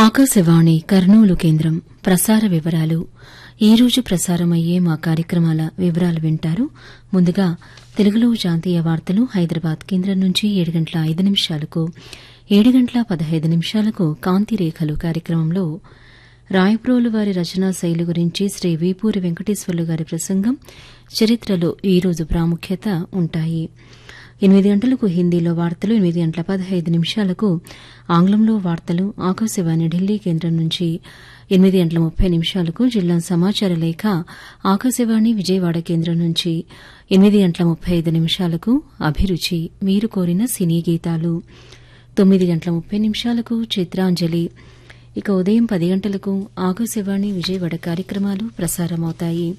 ఆకాశవాణి కర్నూలు కేంద్రం ప్రసార వివరాలు. ఈరోజు ప్రసారమయ్యే మా కార్యక్రమాల వివరాలు వింటారు. ముందుగా తెలుగులో జాతీయ వార్తలు హైదరాబాద్ కేంద్రం నుంచి 7 గంటల 5 నిమిషాలకు, 7 గంటల 15 నిమిషాలకు కాంతిరేఖలు కార్యక్రమంలో రాయప్రోలు వారి రచనా శైలి గురించి శ్రీ వీపూరి వెంకటేశ్వర్లు గారి ప్రసంగం, చరిత్రలో ఈరోజు ప్రాముఖ్యత ఉంటాయి. 8 గంటలకు హిందీలో వార్తలు, 8 గంటల 15 నిమిషాలకు ఆంగ్లంలో వార్తలు ఆకాశవాణి ఢిల్లీ కేంద్రం నుంచి, 8 గంటల 30 నిమిషాలకు జిల్లా సమాచార లేఖ ఆకాశవాణి విజయవాడ కేంద్రం నుంచి, 8 గంటల 35 నిమిషాలకు అభిరుచి మీరు కోరిన సినీ గీతాలు, 9 గంటల 30 నిమిషాలకు చిత్రాంజలి. ఇక ఉదయం 10 గంటలకు ఆకాశవాణి విజయవాడ కార్యక్రమాలు ప్రసారమవుతాయి.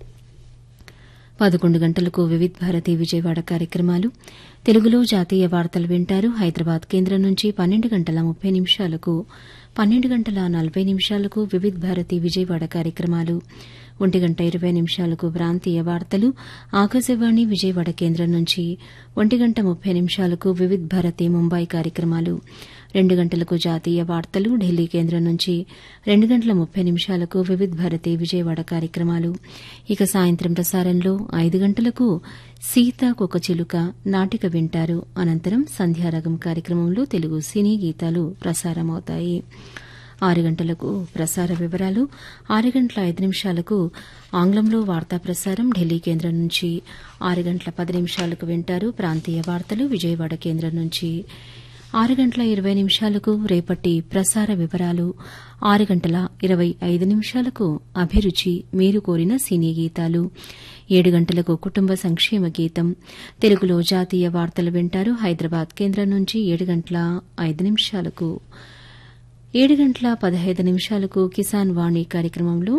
11 గంటలకు వివిధ్ భారతి విజయవాడ కార్యక్రమాలు, తెలుగులో జాతీయ వార్తలు వింటారు హైదరాబాద్ కేంద్రం నుంచి. 12 గంటల 30 నిమిషాలకు, 12 గంటల 40 నిమిషాలకు వివిధ్ భారతి విజయవాడ కార్యక్రమాలు, 1 గంట 20 నిమిషాలకు ప్రాంతీయ వార్తలు ఆకాశవాణి విజయవాడ కేంద్రం నుంచి, 1 గంట 30 నిమిషాలకు వివిధ్ భారతి ముంబై కార్యక్రమాలు, 2 గంటలకు జాతీయ వార్తలు ఢిల్లీ కేంద్రం నుంచి, 2 గంటల 30 నిమిషాలకు వివిధ్ భారతి విజయవాడ కార్యక్రమాలు. ఇక సాయంత్రం ప్రసారంలో 5 గంటలకు సీతాకొక చిలుక నాటిక వింటారు. అనంతరం సంధ్యారాగం కార్యక్రమంలో తెలుగు సినీ గీతాలు ప్రసారమవుతాయి. 6 గంటలకు ప్రసార వివరాలు, 6 గంటల 5 నిమిషాలకు ఆంగ్లంలో వార్తా ప్రసారం ఢిల్లీ కేంద్రం నుంచి, 6 గంటల 10 నిమిషాలకు వింటారు ప్రాంతీయ వార్తలు విజయవాడ కేంద్రం నుంచి, 6 గంటల 20 నిమిషాలకు రేపటి ప్రసార వివరాలు, 6 గంటల 25 నిమిషాలకు అభిరుచి మీరు కోరిన సినీ గీతాలు, 7 గంటలకు కుటుంబ సంక్షేమ గీతం, తెలుగులో జాతీయ వార్తలు వింటారు హైదరాబాద్ కేంద్రం నుంచి. 7 గంటల 5 నిమిషాలకు, 7 గంటల 15 నిమిషాలకు కిసాన్ వాణి కార్యక్రమంలో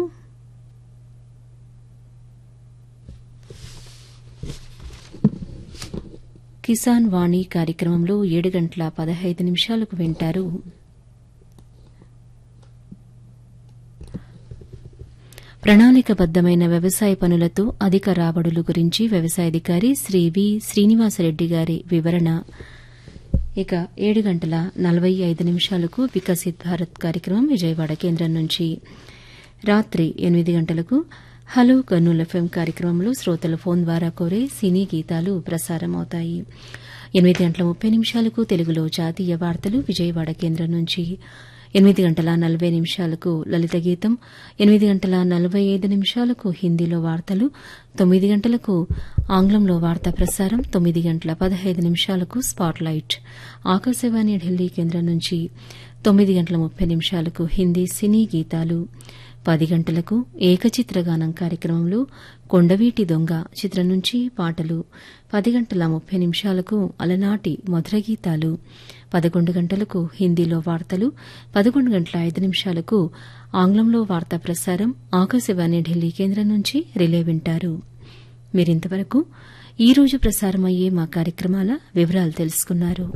కిసాన్ వాణి కార్యక్రమంలో 7 గంటల 15 నిమిషాలకు వింటారు ప్రణాళికబద్దమైన వ్యవసాయ పనులతో అధిక రాబడులు గురించి వ్యవసాయాధికారి శ్రీ వి శ్రీనివాసరెడ్డి గారి వివరణ. ఇక 7 గంటల 45 నిమిషాలకు వికసిత్ భారత్ కార్యక్రమం విజయవాడ కేంద్రం నుంచి. రాత్రి 8 గంటలకు హలో కర్నూలు ఎఫ్ఎం కార్యక్రమంలో శ్రోతల ఫోన్ ద్వారా కోరే సినీ గీతాలు ప్రసారమవుతాయి. 8 గంటల 30 నిమిషాలకు తెలుగులో జాతీయ వార్తలు విజయవాడ కేంద్రం నుంచి, 8 గంటల 40 నిమిషాలకు లలిత గీతం, 8 గంటల 45 నిమిషాలకు హిందీలో వార్తలు, 9 గంటలకు ఆంగ్లంలో వార్తా ప్రసారం, 9 గంటల 15 నిమిషాలకు స్పాట్ లైట్ ఆకాశవాణి ఢిల్లీ కేంద్రం నుంచి, 9 గంటల 30 నిమిషాలకు హిందీ సినీ గీతాలు, 10 గంటలకు ఏకచిత్రగానం కార్యక్రమంలో కొండవీటి దొంగ చిత్రం నుంచి పాటలు, 10 గంటల 30 నిమిషాలకు అలనాటి మధుర గీతాలు, 11 గంటలకు హిందీలో వార్తలు, 11 గంటల 5 నిమిషాలకు ఆంగ్లంలో వార్తా ప్రసారం ఆకాశవాణి ఢిల్లీ కేంద్రం నుంచి రిలే వింటారు. మీరింతవరకు ఈరోజు ప్రసారమయ్యే మా కార్యక్రమాల వివరాలు తెలుసుకున్నారు.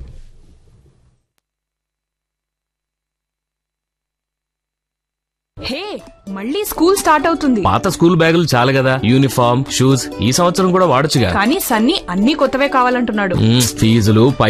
హే, మళ్ళీ స్కూల్ స్టార్ట్ అవుతుంది. పాత స్కూల్ బ్యాగులు చాలు కదా, యూనిఫామ్ షూస్ ఈ సంవత్సరం కూడా వాడొచ్చుగా. కానీ సన్నీ అన్ని కొత్తవే కావాలంటున్నాడు. ఫీజులు